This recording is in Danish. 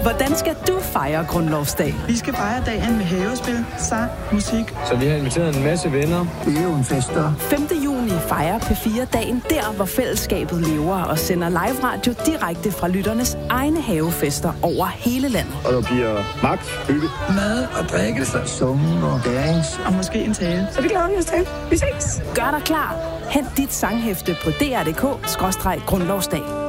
Hvordan skal du fejre Grundlovsdag? Vi skal fejre dagen med havespil, sang, musik. Så vi har inviteret en masse venner. Fester. 5. juni fejrer P4 dagen der, hvor fællesskabet lever og sender live radio direkte fra lytternes egne havefester over hele landet. Og der bliver max, hygge, Mad og drikkelse. Summen og dance. Og måske en tale. Så det glæder vi os til. Vi ses. Gør dig klar. Hent dit sanghæfte på dr.dk/grundlovsdag.